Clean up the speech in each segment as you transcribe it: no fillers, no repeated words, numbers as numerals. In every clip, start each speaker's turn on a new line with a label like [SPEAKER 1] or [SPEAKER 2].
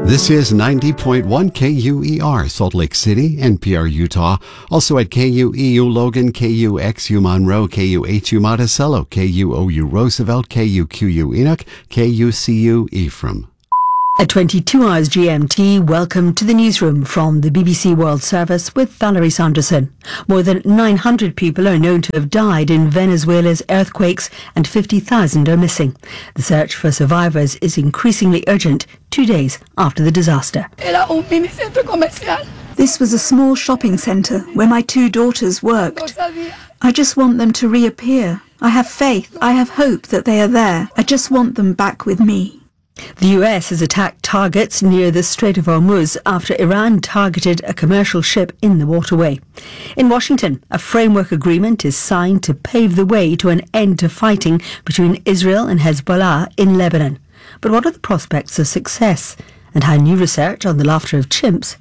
[SPEAKER 1] This is 90.1 KUER, Salt Lake City, NPR Utah. Also at KUEU Logan, KUXU Monroe, KUHU Monticello, KUOU Roosevelt, KUQU Enoch, KUCU Ephraim.
[SPEAKER 2] At 22 hours GMT, welcome to the newsroom from the BBC World Service with Valerie Sanderson. More than 900 people are known to have died in Venezuela's earthquakes and 50,000 are missing. The search for survivors is increasingly urgent 2 days after the disaster.
[SPEAKER 3] This was a small shopping centre where my two daughters worked. I just want them to reappear. I have faith, I have hope that they are there. I just want them back with me.
[SPEAKER 2] The US has attacked targets near the Strait of Hormuz after Iran targeted a commercial ship in the waterway. In Washington, a framework agreement is signed to pave the way to an end to fighting between Israel and Hezbollah in Lebanon. But what are the prospects of success, and how new research on the laughter of chimps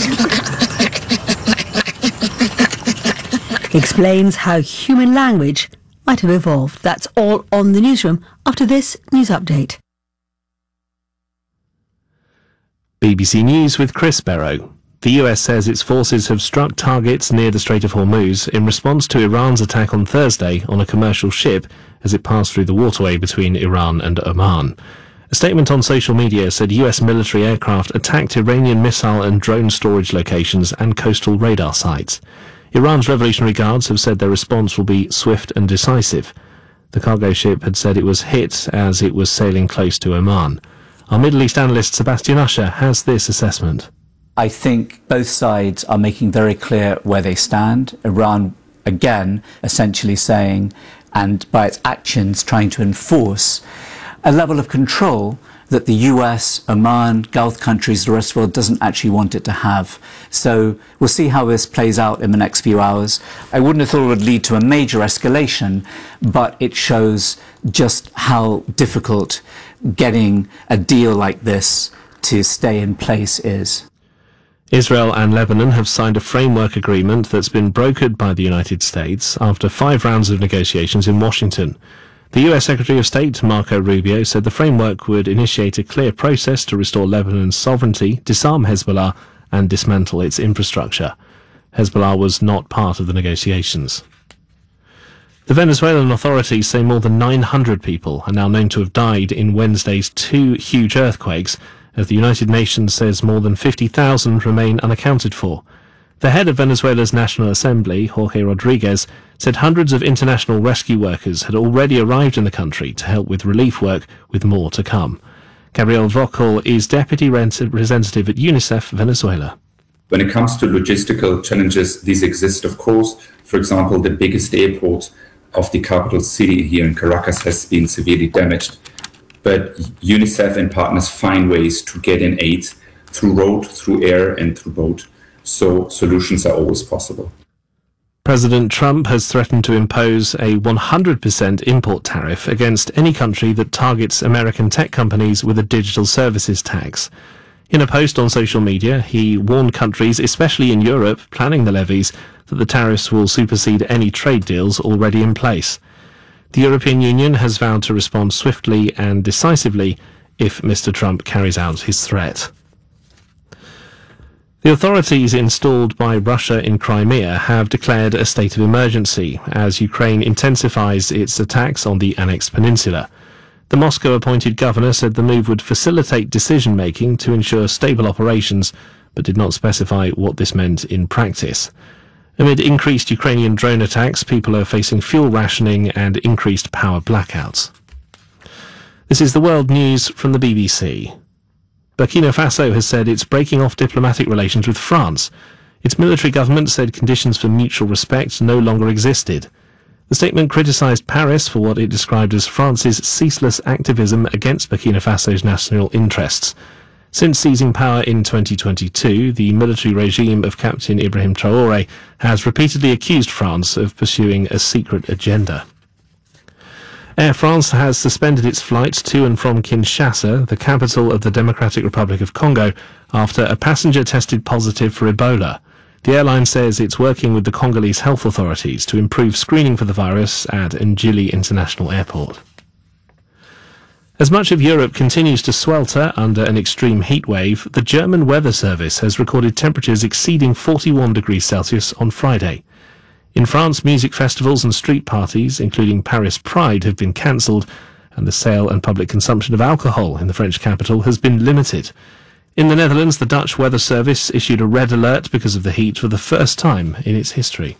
[SPEAKER 2] explains how human language might have evolved? That's all on the newsroom after this news update.
[SPEAKER 4] BBC News with Chris Barrow. The US says its forces have struck targets near the Strait of Hormuz in response to Iran's attack on Thursday on a commercial ship as it passed through the waterway between Iran and Oman. A statement on social media said US military aircraft attacked Iranian missile and drone storage locations and coastal radar sites. Iran's Revolutionary Guards have said their response will be swift and decisive. The cargo ship had said it was hit as it was sailing close to Oman. Our Middle East analyst Sebastian Usher has this assessment.
[SPEAKER 5] I think both sides are making very clear where they stand. Iran, again, essentially saying, and by its actions trying to enforce, a level of control that the US, Oman, Gulf countries, the rest of the world doesn't actually want it to have. So we'll see how this plays out in the next few hours. I wouldn't have thought it would lead to a major escalation, but it shows just how difficult getting a deal like this to stay in place is.
[SPEAKER 4] Israel and Lebanon have signed a framework agreement that's been brokered by the United States after 5 rounds of negotiations in Washington. The US Secretary of State, Marco Rubio, said the framework would initiate a clear process to restore Lebanon's sovereignty, disarm Hezbollah, and dismantle its infrastructure. Hezbollah was not part of the negotiations. The Venezuelan authorities say more than 900 people are now known to have died in Wednesday's 2 huge earthquakes, as the United Nations says more than 50,000 remain unaccounted for. The head of Venezuela's National Assembly, Jorge Rodriguez, said hundreds of international rescue workers had already arrived in the country to help with relief work, with more to come. Gabriel Vocal is Deputy Representative at UNICEF Venezuela.
[SPEAKER 6] When it comes to logistical challenges, these exist, of course. For example, the biggest airport of the capital city here in Caracas has been severely damaged. But UNICEF and partners find ways to get in aid through road, through air, and through boat. So solutions are always possible.
[SPEAKER 4] President Trump has threatened to impose a 100% import tariff against any country that targets American tech companies with a digital services tax. In a post on social media, he warned countries, especially in Europe, planning the levies, that the tariffs will supersede any trade deals already in place. The European Union has vowed to respond swiftly and decisively if Mr. Trump carries out his threat. The authorities installed by Russia in Crimea have declared a state of emergency as Ukraine intensifies its attacks on the annexed peninsula. The Moscow-appointed governor said the move would facilitate decision-making to ensure stable operations, but did not specify what this meant in practice. Amid increased Ukrainian drone attacks, people are facing fuel rationing and increased power blackouts. This is the World News from the BBC. Burkina Faso has said it's breaking off diplomatic relations with France. Its military government said conditions for mutual respect no longer existed. The statement criticised Paris for what it described as France's ceaseless activism against Burkina Faso's national interests. Since seizing power in 2022, the military regime of Captain Ibrahim Traoré has repeatedly accused France of pursuing a secret agenda. Air France has suspended its flights to and from Kinshasa, the capital of the Democratic Republic of Congo, after a passenger tested positive for Ebola. The airline says it's working with the Congolese health authorities to improve screening for the virus at Njili International Airport. As much of Europe continues to swelter under an extreme heat wave, the German Weather Service has recorded temperatures exceeding 41 degrees Celsius on Friday. In France, music festivals and street parties, including Paris Pride, have been cancelled, and the sale and public consumption of alcohol in the French capital has been limited. In the Netherlands, the Dutch Weather Service issued a red alert because of the heat for the first time in its history.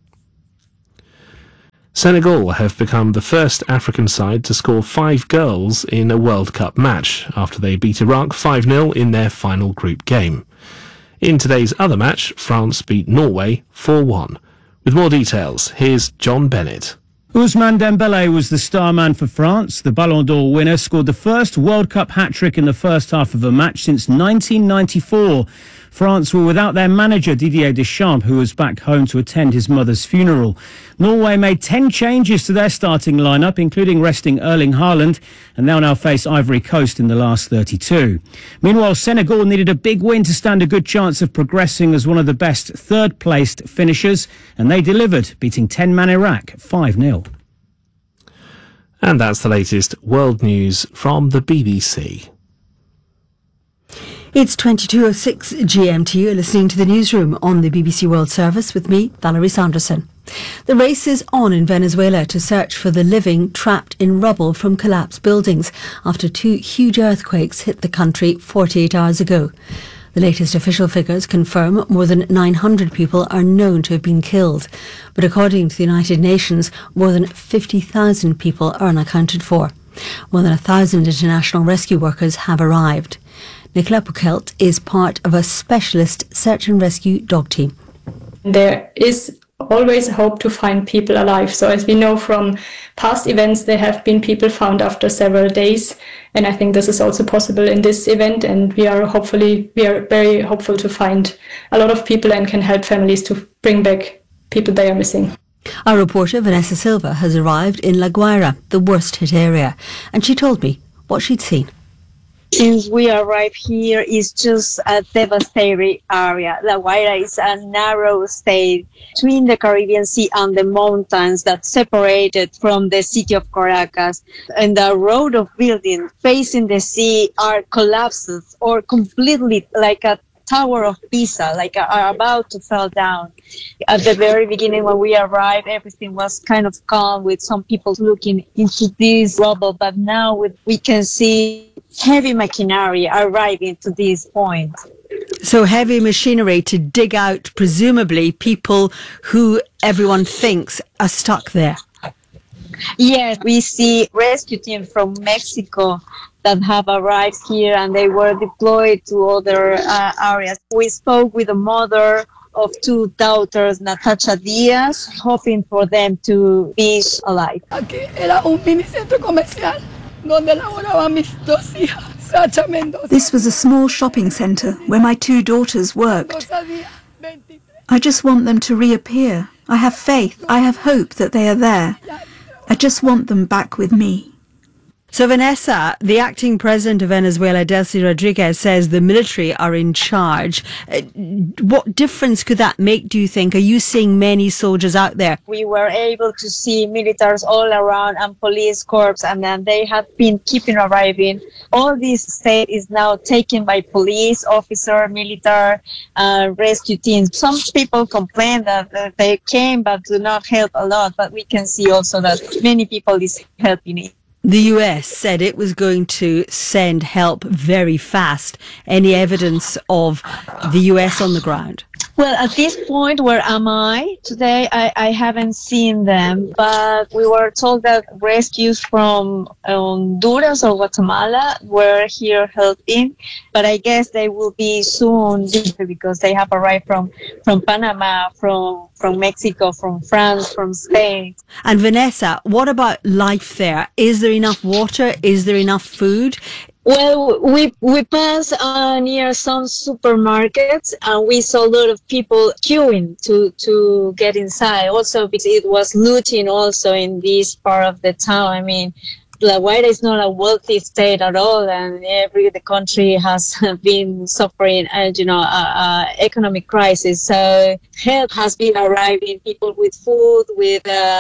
[SPEAKER 4] Senegal have become the first African side to score 5 goals in a World Cup match after they beat Iraq 5-0 in their final group game. In today's other match, France beat Norway 4-1. With more details, here's John Bennett.
[SPEAKER 7] Ousmane Dembélé was the star man for France. The Ballon d'Or winner scored the first World Cup hat-trick in the first half of a match since 1994. France were without their manager Didier Deschamps, who was back home to attend his mother's funeral. Norway made 10 changes to their starting lineup, including resting Erling Haaland, and they'll now face Ivory Coast in the last 32. Meanwhile, Senegal needed a big win to stand a good chance of progressing as one of the best third-placed finishers, and they delivered, beating 10-man Iraq 5-0.
[SPEAKER 4] And that's the latest world news from the BBC.
[SPEAKER 2] It's 22:06 GMT. You're listening to the newsroom on the BBC World Service with me, Valerie Sanderson. The race is on in Venezuela to search for the living trapped in rubble from collapsed buildings after 2 huge earthquakes hit the country 48 hours ago. The latest official figures confirm more than 900 people are known to have been killed. But according to the United Nations, more than 50,000 people are unaccounted for. More than 1,000 international rescue workers have arrived. Nicola Pukelt is part of a specialist search and rescue dog team.
[SPEAKER 8] There is always hope to find people alive. So as we know from past events, there have been people found after several days. And I think this is also possible in this event. And we are very hopeful to find a lot of people and can help families to bring back people they are missing.
[SPEAKER 2] Our reporter Vanessa Silva has arrived in La Guaira, the worst hit area. And she told me what she'd seen.
[SPEAKER 9] Since we arrived here, it's just a devastating area. La Guaira is a narrow state between the Caribbean Sea and the mountains that separate it from the city of Caracas. And the road of buildings facing the sea are collapses or completely like a Tower of Pisa, like are about to fall down. At the very beginning when we arrived, everything was kind of calm with some people looking into this rubble, but now we can see heavy machinery arriving to this point.
[SPEAKER 2] So heavy machinery to dig out, presumably, people who everyone thinks are stuck there.
[SPEAKER 9] Yes, we see rescue teams from Mexico that have arrived here and they were deployed to other areas. We spoke with the mother of 2 daughters, Natasha Diaz, hoping for them to be alive.
[SPEAKER 3] This was a small shopping centre where my 2 daughters worked. I just want them to reappear. I have faith, I have hope that they are there. I just want them back with me.
[SPEAKER 2] So Vanessa, the acting president of Venezuela, Delcy Rodriguez, says the military are in charge. What difference could that make, do you think? Are you seeing many soldiers out there?
[SPEAKER 9] We were able to see militaries all around and police corps, and then they have been keeping arriving. All this state is now taken by police officer, military, rescue teams. Some people complain that they came but do not help a lot, but we can see also that many people is helping it.
[SPEAKER 2] The US said it was going to send help very fast. Any evidence of the US on the ground?
[SPEAKER 9] Well, at this point, where am I today? I haven't seen them, but we were told that rescues from Honduras or Guatemala were here helping, but I guess they will be soon because they have arrived from Panama, from Mexico, from France, from Spain.
[SPEAKER 2] And Vanessa, what about life there? Is there enough water? Is there enough food?
[SPEAKER 9] Well, we passed near some supermarkets and we saw a lot of people queuing to get inside. Also because it was looting also in this part of the town. I mean, La Guaira is not a wealthy state at all, and the country has been suffering, economic crisis. So help has been arriving, people with food, with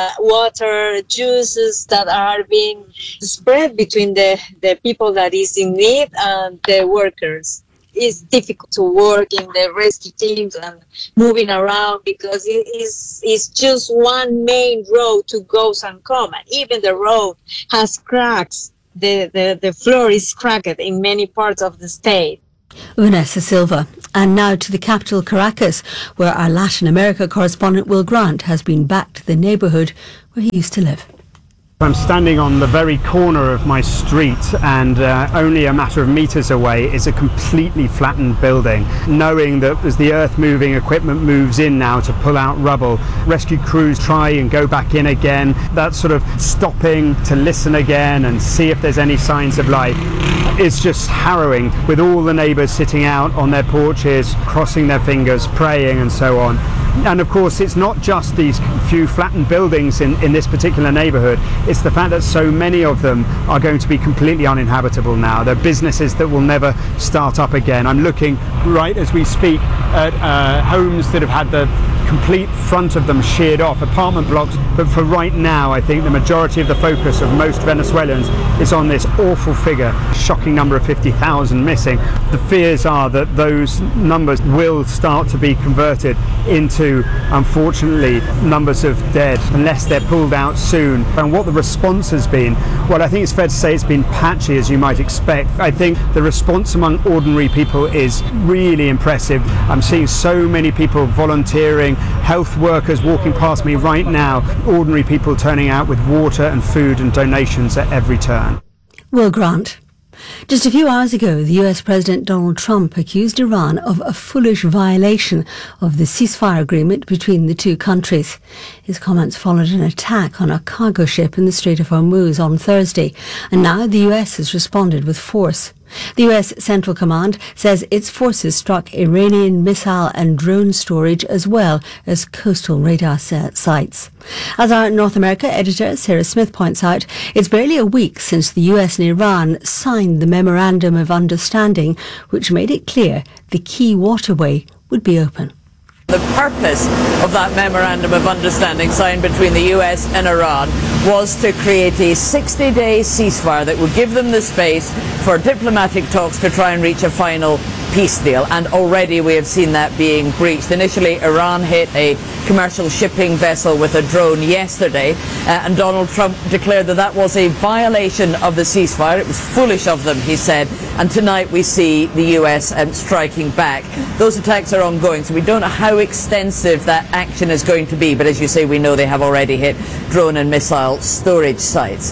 [SPEAKER 9] water, juices that are being spread between the people that is in need and the workers. It's difficult to work in the rescue teams and moving around because it's just one main road to go and come, and even the road has cracks. The floor is cracked in many parts of the state.
[SPEAKER 2] Vanessa Silva. And now to the capital, Caracas, where our Latin America correspondent Will Grant has been back to the neighbourhood where he used to live.
[SPEAKER 7] I'm standing on the very corner of my street, and only a matter of meters away is a completely flattened building. Knowing that as the earth moving equipment moves in now to pull out rubble, rescue crews try and go back in again. That sort of stopping to listen again and see if there's any signs of life. It's just harrowing, with all the neighbours sitting out on their porches, crossing their fingers, praying and so on. And of course it's not just these few flattened buildings in this particular neighbourhood, it's the fact that so many of them are going to be completely uninhabitable now. They're businesses that will never start up again. I'm looking right as we speak at homes that have had the complete front of them sheared off, apartment blocks, but for right now I think the majority of the focus of most Venezuelans is on this awful figure, shocking number of 50,000 missing. The fears are that those numbers will start to be converted into, unfortunately, numbers of dead unless they're pulled out soon. And what the response has been, well, I think it's fair to say it's been patchy, as you might expect. I think the response among ordinary people is really impressive. I'm seeing so many people volunteering, health workers walking past me right now, ordinary people turning out with water and food and donations at every turn.
[SPEAKER 2] Will Grant. Just a few hours ago, the US President Donald Trump accused Iran of a foolish violation of the ceasefire agreement between the two countries. His comments followed an attack on a cargo ship in the Strait of Hormuz on Thursday, and now the US has responded with force. The US Central Command says its forces struck Iranian missile and drone storage as well as coastal radar sites. As our North America editor Sarah Smith points out, it's barely a week since the US and Iran signed the Memorandum of Understanding, which made it clear the key waterway would be open.
[SPEAKER 10] The purpose of that Memorandum of Understanding signed between the US and Iran was to create a 60-day ceasefire that would give them the space for diplomatic talks to try and reach a final peace deal. And already we have seen that being breached. Initially, Iran hit a commercial shipping vessel with a drone yesterday, and Donald Trump declared that that was a violation of the ceasefire. It was foolish of them, he said, and tonight we see the US striking back. Those attacks are ongoing, so we don't know how extensive that action is going to be, but as you say, we know they have already hit drone and missile storage sites.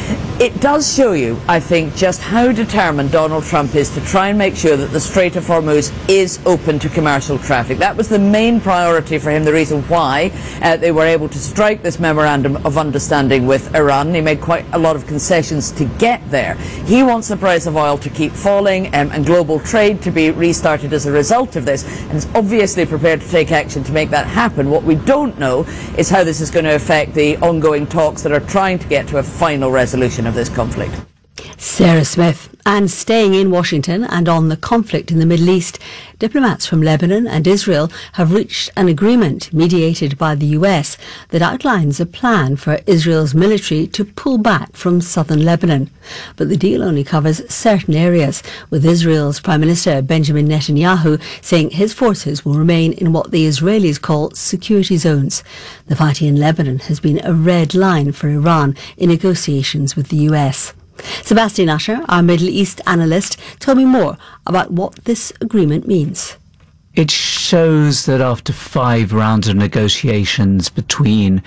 [SPEAKER 10] It does show you, I think, just how determined Donald Trump is to try and make sure that the Strait of Hormuz is open to commercial traffic. That was the main priority for him, the reason why they were able to strike this Memorandum of Understanding with Iran. He made quite a lot of concessions to get there. He wants the price of oil to keep falling and global trade to be restarted as a result of this, and is obviously prepared to take action to make that happen. What we don't know is how this is going to affect the ongoing talks that are trying to get to a final resolution of this conflict.
[SPEAKER 2] Sarah Smith. And staying in Washington and on the conflict in the Middle East, diplomats from Lebanon and Israel have reached an agreement mediated by the US that outlines a plan for Israel's military to pull back from southern Lebanon. But the deal only covers certain areas, with Israel's Prime Minister Benjamin Netanyahu saying his forces will remain in what the Israelis call security zones. The fighting in Lebanon has been a red line for Iran in negotiations with the US. Sebastian Usher, our Middle East analyst, told me more about what this agreement means.
[SPEAKER 5] It shows that after 5 rounds of negotiations between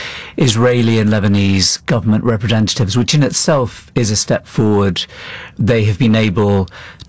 [SPEAKER 5] Israeli and Lebanese government representatives, which in itself is a step forward, they have been able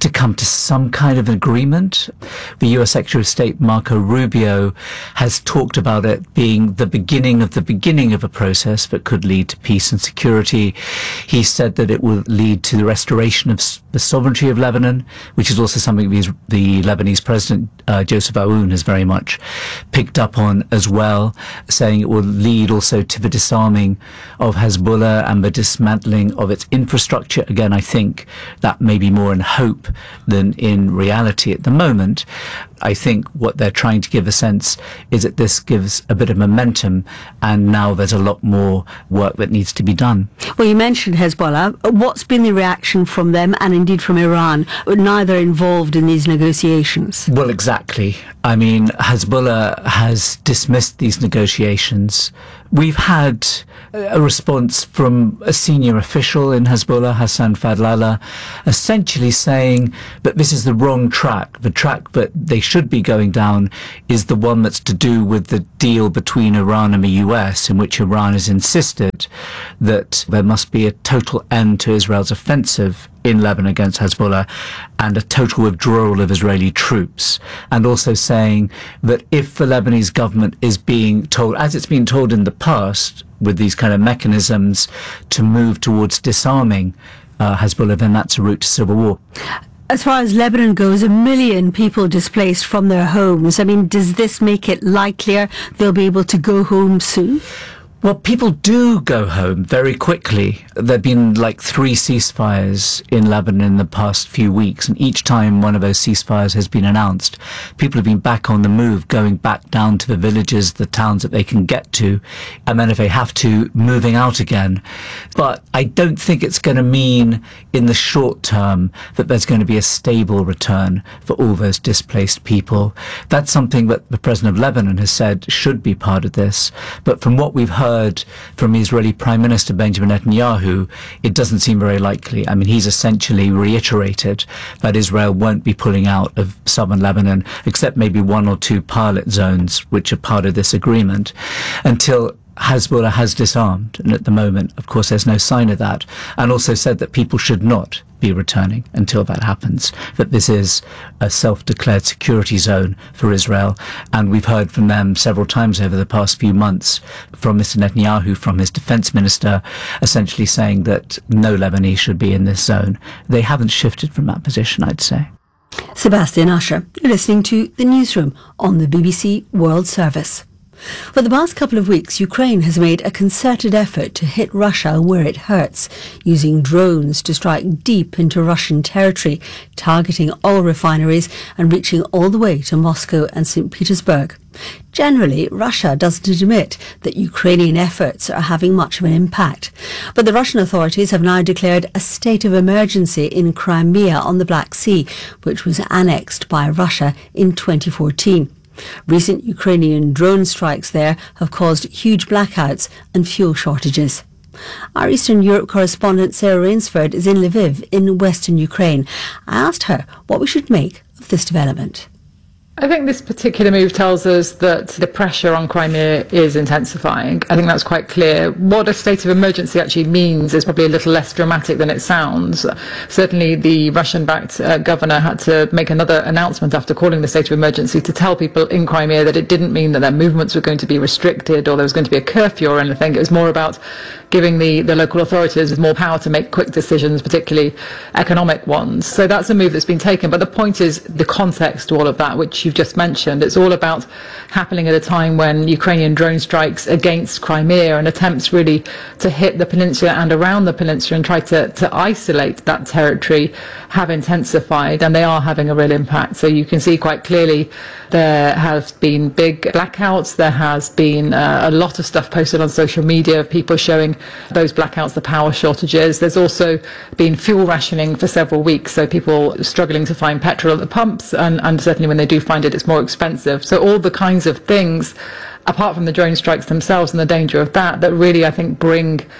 [SPEAKER 5] to come to some kind of agreement. The US Secretary of State Marco Rubio has talked about it being the beginning of a process that could lead to peace and security. He said that it will lead to the restoration of the sovereignty of Lebanon, which is also something the Lebanese President Joseph Aoun has very much picked up on as well, saying it will lead also to the disarming of Hezbollah and the dismantling of its infrastructure. Again, I think that may be more in hope than in reality at the moment. I think what they're trying to give a sense is that this gives a bit of momentum, and now there's a lot more work that needs to be done.
[SPEAKER 2] Well, you mentioned Hezbollah. What's been the reaction from them and indeed from Iran, neither involved in these negotiations?
[SPEAKER 5] Well, exactly. I mean, Hezbollah has dismissed these negotiations. We've had a response from a senior official in Hezbollah, Hassan Fadlallah, essentially saying that this is the wrong track. The track that they should be going down is the one that's to do with the deal between Iran and the US, in which Iran has insisted that there must be a total end to Israel's offensive in Lebanon against Hezbollah and a total withdrawal of Israeli troops, and also saying that if the Lebanese government is being told, as it's been told in the past with these kind of mechanisms, to move towards disarming Hezbollah, then that's a route to civil war.
[SPEAKER 2] As far as Lebanon goes, 1 million people displaced from their homes. I mean, does this make it likelier they'll be able to go home soon?
[SPEAKER 5] Well, people do go home very quickly. There have been like 3 ceasefires in Lebanon in the past few weeks, and each time one of those ceasefires has been announced, people have been back on the move, going back down to the villages, the towns that they can get to, and then if they have to, moving out again. But I don't think it's going to mean in the short term that there's going to be a stable return for all those displaced people. That's something that the President of Lebanon has said should be part of this. But from what we've heard from Israeli Prime Minister Benjamin Netanyahu, it doesn't seem very likely. I mean, he's essentially reiterated that Israel won't be pulling out of southern Lebanon, except maybe 1 or 2 pilot zones, which are part of this agreement, until Hezbollah has disarmed. And at the moment, of course, there's no sign of that. And also said that people should not be returning until that happens, that this is a self-declared security zone for Israel. And we've heard from them several times over the past few months, from Mr. Netanyahu, from his defense minister, essentially saying that no Lebanese should be in this zone. They haven't shifted from that position, I'd say.
[SPEAKER 2] Sebastian Usher, you're listening to The Newsroom on the BBC World Service. For the past couple of weeks, Ukraine has made a concerted effort to hit Russia where it hurts, using drones to strike deep into Russian territory, targeting oil refineries and reaching all the way to Moscow and St. Petersburg. Generally, Russia doesn't admit that Ukrainian efforts are having much of an impact. But the Russian authorities have now declared a state of emergency in Crimea on the Black Sea, which was annexed by Russia in 2014. Recent Ukrainian drone strikes there have caused huge blackouts and fuel shortages. Our Eastern Europe correspondent Sarah Rainsford is in Lviv in western Ukraine. I asked her what we should make of this development.
[SPEAKER 11] I think this particular move tells us that the pressure on Crimea is intensifying. I think that's quite clear. What a state of emergency actually means is probably a little less dramatic than it sounds. Certainly the Russian-backed governor had to make another announcement after calling the state of emergency to tell people in Crimea that it didn't mean that their movements were going to be restricted or there was going to be a curfew or anything. It was more about giving the local authorities more power to make quick decisions, particularly economic ones. So that's a move that's been taken. But the point is the context to all of that, which you've just mentioned. It's all about happening at a time when Ukrainian drone strikes against Crimea and attempts really to hit the peninsula and around the peninsula and try to isolate that territory have intensified, and they are having a real impact. So you can see quite clearly there have been big blackouts. There has been a lot of stuff posted on social media of people showing those blackouts, the power shortages. There's also been fuel rationing for several weeks, so people struggling to find petrol at the pumps, and certainly when they do find it, it's more expensive. So all the kinds of things, apart from the drone strikes themselves and the danger of that really, I think, bring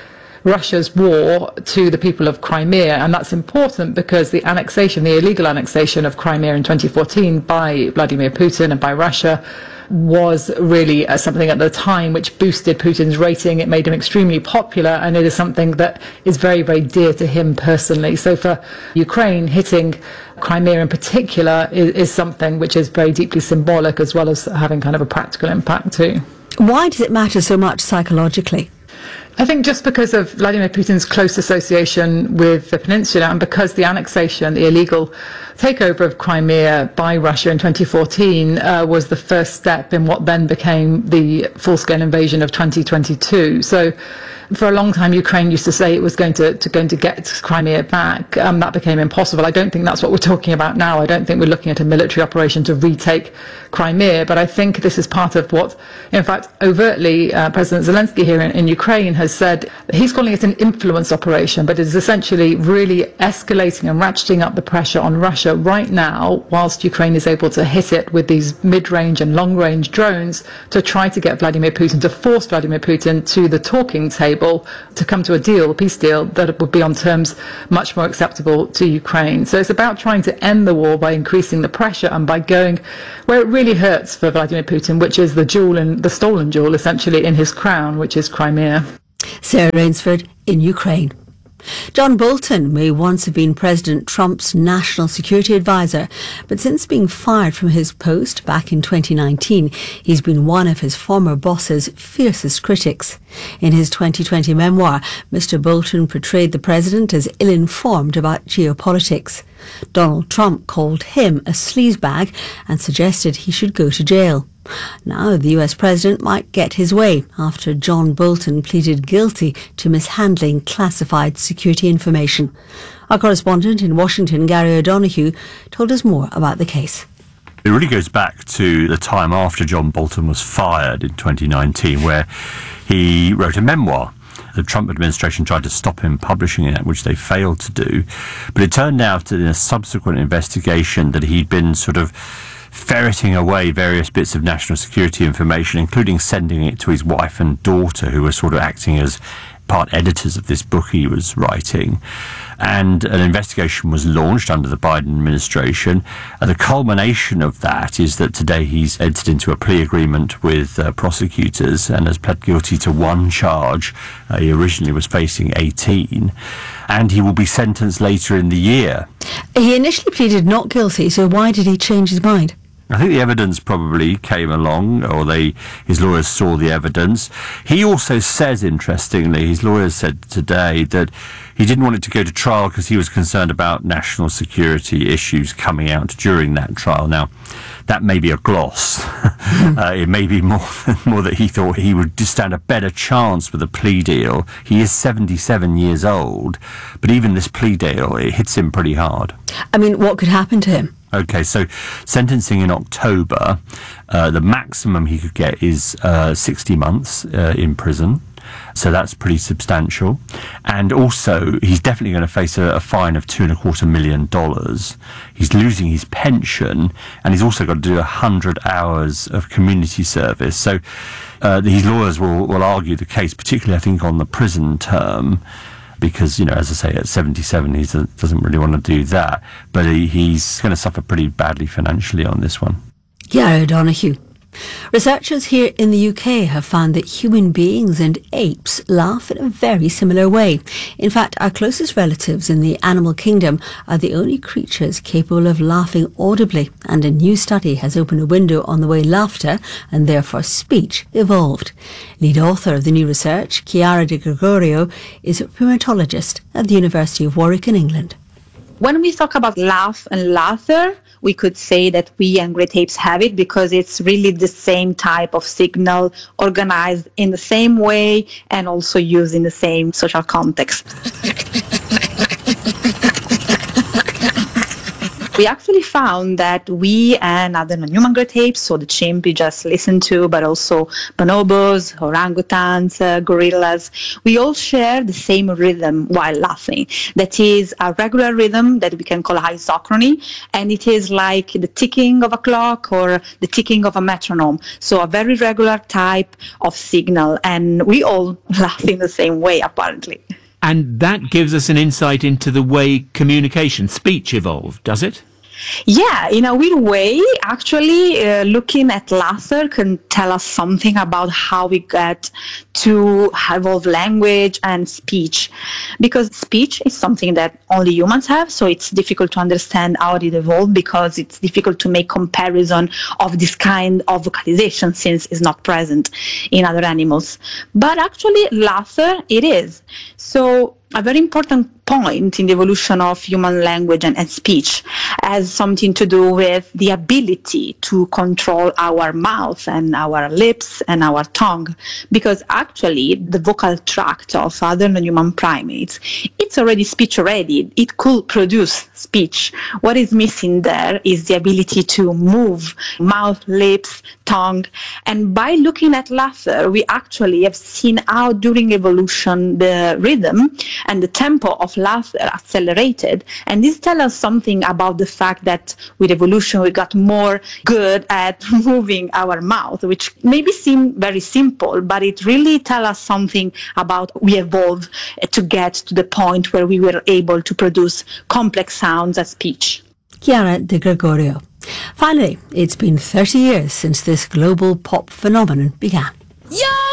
[SPEAKER 11] Russia's war to the people of Crimea. And that's important because the illegal annexation of Crimea in 2014 by Vladimir Putin and by Russia was really something at the time which boosted Putin's rating. It made him extremely popular, and it is something that is very, very dear to him personally. So for Ukraine, hitting Crimea in particular is something which is very deeply symbolic, as well as having kind of a practical impact too.
[SPEAKER 2] Why does it matter so much psychologically?
[SPEAKER 11] I think just because of Vladimir Putin's close association with the peninsula, and because the annexation, the illegal takeover of Crimea by Russia in 2014 was the first step in what then became the full-scale invasion of 2022. So for a long time, Ukraine used to say it was going to get Crimea back. That became impossible. I don't think that's what we're talking about now. I don't think we're looking at a military operation to retake Crimea. But I think this is part of what, in fact, overtly, President Zelensky here in Ukraine has said. He's calling it an influence operation, but it is essentially really escalating and ratcheting up the pressure on Russia right now, whilst Ukraine is able to hit it with these mid-range and long-range drones to try to get Vladimir Putin, to force Vladimir Putin to the talking table, to come to a peace deal that would be on terms much more acceptable to Ukraine. So it's about trying to end the war by increasing the pressure and by going where it really hurts for Vladimir Putin, which is the stolen jewel essentially in his crown, which is Crimea.
[SPEAKER 2] Sarah Rainsford in Ukraine. John Bolton may once have been President Trump's national security advisor, but since being fired from his post back in 2019, he's been one of his former boss's fiercest critics. In his 2020 memoir, Mr. Bolton portrayed the president as ill-informed about geopolitics. Donald Trump called him a sleazebag and suggested he should go to jail. Now the US president might get his way after John Bolton pleaded guilty to mishandling classified security information. Our correspondent in Washington, Gary O'Donoghue, told us more about the case.
[SPEAKER 12] It really goes back to the time after John Bolton was fired in 2019, where he wrote a memoir. The Trump administration tried to stop him publishing it, which they failed to do. But it turned out in a subsequent investigation that he'd been sort of ferreting away various bits of national security information, including sending it to his wife and daughter, who were sort of acting as part editors of this book he was writing. And an investigation was launched under the Biden administration. And the culmination of that is that today he's entered into a plea agreement with prosecutors and has pled guilty to one charge. He originally was facing 18. And he will be sentenced later in the year.
[SPEAKER 2] He initially pleaded not guilty, so why did he change his mind?
[SPEAKER 12] I think the evidence probably came along, or his lawyers saw the evidence. He also says, interestingly, his lawyers said today that he didn't want it to go to trial because he was concerned about national security issues coming out during that trial. Now, that may be a gloss. It may be more that he thought he would stand a better chance with a plea deal. He is 77 years old, but even this plea deal, it hits him pretty hard.
[SPEAKER 2] I mean, what could happen to him?
[SPEAKER 12] Okay, so sentencing in October, the maximum he could get is 60 months in prison. So that's pretty substantial. And also, he's definitely going to face a fine of $2.25 million. He's losing his pension, and he's also got to do 100 hours of community service. So his lawyers will argue the case, particularly, I think, on the prison term, because, as I say, at 77, he doesn't really want to do that. But he's going to suffer pretty badly financially on this one.
[SPEAKER 2] Gary O'Donoghue. Researchers here in the UK have found that human beings and apes laugh in a very similar way. In fact, our closest relatives in the animal kingdom are the only creatures capable of laughing audibly, and a new study has opened a window on the way laughter, and therefore speech, evolved. Lead author of the new research, Chiara De Gregorio, is a primatologist at the University of Warwick in England.
[SPEAKER 13] When we talk about laugh and laughter, we could say that we and great apes have it because it's really the same type of signal, organized in the same way and also used in the same social context. We actually found that we and other non-human great apes, so the chimp you just listened to, but also bonobos, orangutans, gorillas, we all share the same rhythm while laughing. That is a regular rhythm that we can call isochrony, and it is like the ticking of a clock or the ticking of a metronome. So a very regular type of signal, and we all laugh in the same way, apparently.
[SPEAKER 14] And that gives us an insight into the way communication, speech evolved, does it?
[SPEAKER 13] Yeah, in a weird way, actually, looking at laughter can tell us something about how we get to evolve language and speech. Because speech is something that only humans have, so it's difficult to understand how it evolved because it's difficult to make comparison of this kind of vocalization since it's not present in other animals. But actually, laughter, it is. So a very important point in the evolution of human language and speech has something to do with the ability to control our mouth and our lips and our tongue, because actually the vocal tract of other non-human primates, it's already speech ready. It could produce speech. What is missing there is the ability to move mouth, lips, tongue. And by looking at laughter, we actually have seen how during evolution the rhythm and the tempo of laughter accelerated, and this tells us something about the fact that with evolution we got more good at moving our mouth, which maybe seem very simple, but it really tells us something about we evolved to get to the point where we were able to produce complex sounds as speech.
[SPEAKER 2] Chiara De Gregorio. Finally, it's been 30 years since this global pop phenomenon began.
[SPEAKER 15] Yeah!